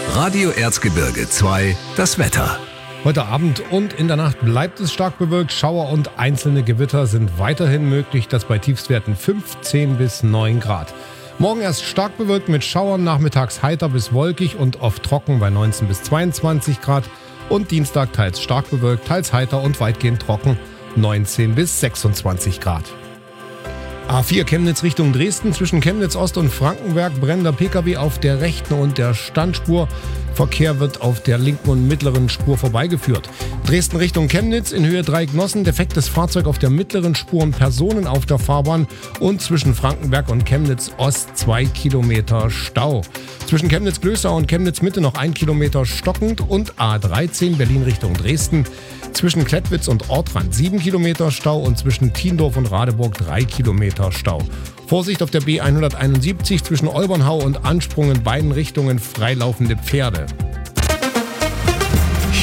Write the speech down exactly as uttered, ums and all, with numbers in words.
Radio Erzgebirge zwei, das Wetter. Heute Abend und in der Nacht bleibt es stark bewölkt. Schauer und einzelne Gewitter sind weiterhin möglich. Das bei Tiefstwerten fünfzehn bis neun Grad. Morgen erst stark bewölkt mit Schauern, nachmittags heiter bis wolkig und oft trocken bei neunzehn bis zweiundzwanzig Grad. Und Dienstag teils stark bewölkt, teils heiter und weitgehend trocken, neunzehn bis sechsundzwanzig Grad. A vier Chemnitz Richtung Dresden. Zwischen Chemnitz Ost und Frankenberg brennender Pkw auf der rechten und der Standspur. Verkehr wird auf der linken und mittleren Spur vorbeigeführt. Dresden Richtung Chemnitz in Höhe drei Gnossen. Defektes Fahrzeug auf der mittleren Spur und Personen auf der Fahrbahn. Und zwischen Frankenberg und Chemnitz Ost zwei Kilometer Stau. Zwischen Chemnitz-Glößau und Chemnitz-Mitte noch ein Kilometer stockend. Und A dreizehn Berlin Richtung Dresden. Zwischen Klettwitz und Ortrand sieben Kilometer Stau und zwischen Tiendorf und Radeburg drei Kilometer Stau. Vorsicht auf der B hunderteinundsiebzig zwischen Olbernhau und Ansprung in beiden Richtungen freilaufende Pferde.